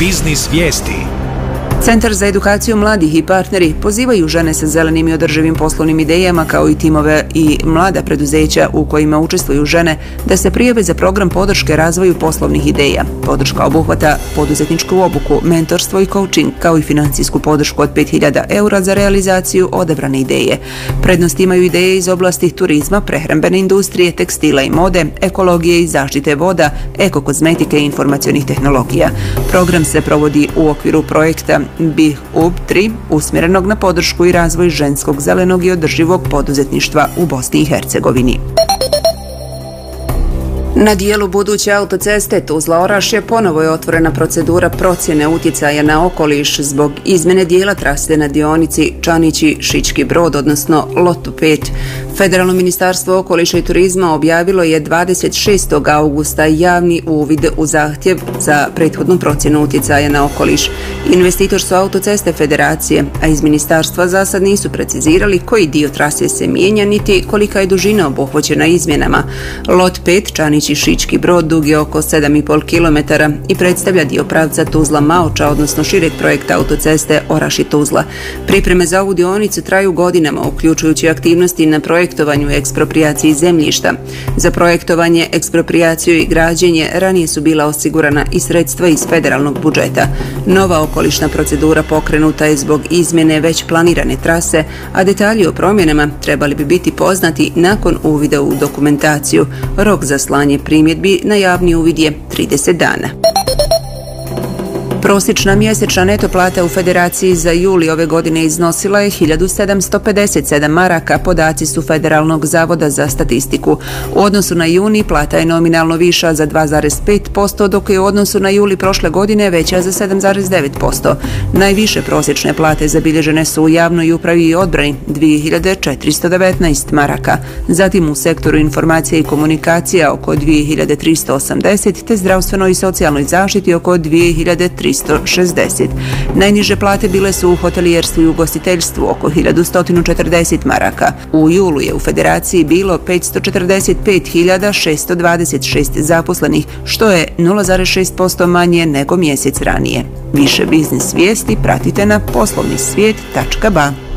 Biznis vijesti. Centar za edukaciju mladih i partneri pozivaju žene sa zelenim i održivim poslovnim idejama kao i timove i mlada preduzeća u kojima učestvuju žene da se prijave za program podrške razvoju poslovnih ideja. Podrška obuhvata poduzetničku obuku, mentorstvo i coaching kao i financijsku podršku od 5.000 eura za realizaciju odabrane ideje. Prednost imaju ideje iz oblasti turizma, prehrambene industrije, tekstila i mode, ekologije i zaštite voda, ekokozmetike i informacionih tehnologija. Program se provodi u okviru projekta BIHUB 3 usmjerenog na podršku i razvoj ženskog, zelenog i održivog poduzetništva u Bosni i Hercegovini. Na dijelu buduće autoceste Tuzla-Orašje ponovo je otvorena procedura procjene utjecaja na okoliš zbog izmjene dijela trase na dionici Čanići-Šički Brod, odnosno lotu 5. Federalno ministarstvo okoliša i turizma objavilo je 26. augusta javni uvid u zahtjev za prethodnu procjenu utjecaja na okoliš. Investitor su autoceste Federacije, a iz ministarstva za sad nisu precizirali koji dio trase se mijenja niti kolika je dužina obuhvaćena izmjenama. Lot 5 Čanići-Šički Brod dug je oko 7,5 km i predstavlja dio pravca Tuzla-Maoča, odnosno šireg projekta autoceste Oraš-Tuzla. Pripreme za ovu dionicu traju godinama, uključujući aktivnosti na projektovanju i eksproprijaciji zemljišta. Za projektovanje, eksproprijaciju i građenje ranije su bila osigurana i sredstva iz federalnog budžeta. Nova okolišna procedura pokrenuta je zbog izmjene već planirane trase, a detalji o promjenama trebali bi biti poznati nakon uvida u dokumentaciju. Rok za slanje primjedbi na javni uvid je 30 dana. Prosječna mjesečna neto plata u Federaciji za juli ove godine iznosila je 1757 maraka, podaci su Federalnog zavoda za statistiku. U odnosu na juni plata je nominalno viša za 2,5%, dok je u odnosu na juli prošle godine veća za 7,9%. Najviše prosječne plate zabilježene su u javnoj upravi i odbrani 2419 maraka, zatim u sektoru informacije i komunikacija oko 2380 te zdravstvenoj i socijalnoj zaštiti oko 2360. Najniže plate bile su u hotelijerstvu i ugostiteljstvu oko 1140 maraka. U julu je u Federaciji bilo 545.626 zaposlenih, što je 0,6% manje nego mjesec ranije. Više biznis vijesti pratite na poslovnisvijet.ba.